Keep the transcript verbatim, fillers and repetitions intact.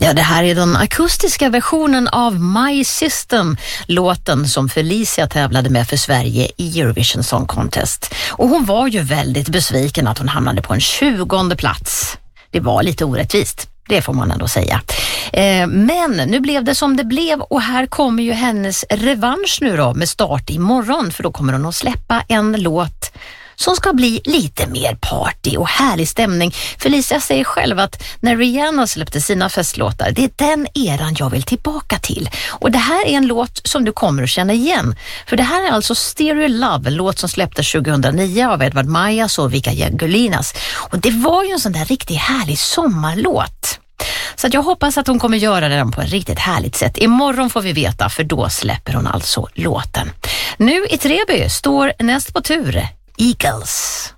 Ja, det här är den akustiska versionen av My System, låten som Felicia tävlade med för Sverige i Eurovision Song Contest. Och hon var ju väldigt besviken att hon hamnade på en tjugonde plats. Det var lite orättvist, det får man ändå säga. Eh, men nu blev det som det blev och här kommer ju hennes revansch nu då med start imorgon, för då kommer hon att släppa en låt som ska bli lite mer party och härlig stämning. Felicia säger själv att när Rihanna släppte sina festlåtar, det är den eran jag vill tillbaka till. Och det här är en låt som du kommer att känna igen. För det här är alltså Stereo Love, en låt som släpptes tjugohundranio av Edvard Majas och Vika Jagolinas. Och det var ju en sån där riktigt härlig sommarlåt. Så att jag hoppas att hon kommer göra den på ett riktigt härligt sätt. Imorgon får vi veta, för då släpper hon alltså låten. Nu i Treby står näst på tur Eagles.